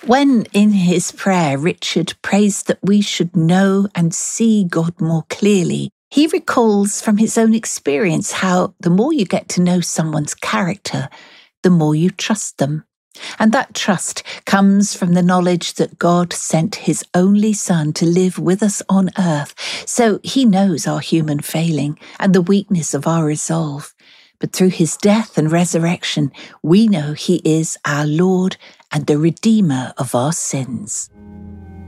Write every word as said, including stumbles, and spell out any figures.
When in his prayer Richard prays that we should know and see God more clearly, he recalls from his own experience how the more you get to know someone's character, the more you trust them. And that trust comes from the knowledge that God sent his only Son to live with us on earth, so he knows our human failing and the weakness of our resolve. But through his death and resurrection, we know he is our Lord and the Redeemer of our sins.